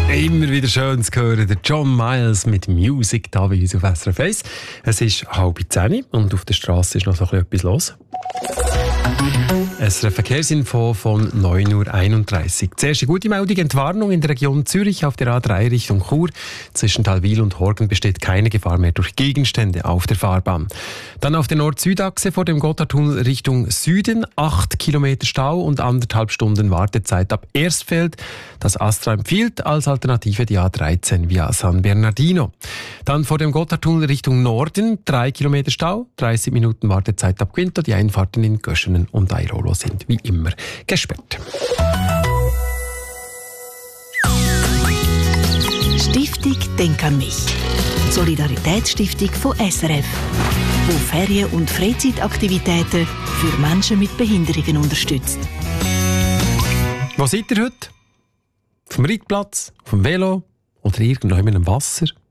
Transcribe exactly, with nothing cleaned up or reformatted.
Immer wieder schön zu hören, der John Miles mit Music da bei uns auf S R F eins. Es ist halb zehn und auf der Straße ist noch so ein bisschen etwas los. S R F Verkehrsinfo von neun Uhr einunddreißig. Zuerst eine gute Meldung, Entwarnung in der Region Zürich auf der A drei Richtung Chur. Zwischen Talwil und Horgen besteht keine Gefahr mehr durch Gegenstände auf der Fahrbahn. Dann auf der Nord-Süd-Achse vor dem Gotthardtunnel Richtung Süden. acht Kilometer Stau und anderthalb Stunden Wartezeit ab Erstfeld. Das Astra empfiehlt als Alternative die A dreizehn via San Bernardino. Dann vor dem Gotthardtunnel Richtung Norden. drei Kilometer Stau, dreißig Minuten Wartezeit ab Quinto. Die Einfahrten in Göschenen und Airolo sind wie immer gesperrt. Stiftung Denk an mich. Solidaritätsstiftung von S R F, die Ferien- und Freizeitaktivitäten für Menschen mit Behinderungen unterstützt. Wo seid ihr heute? Auf dem Reitplatz, auf dem Velo oder irgendwo in einem Wasser?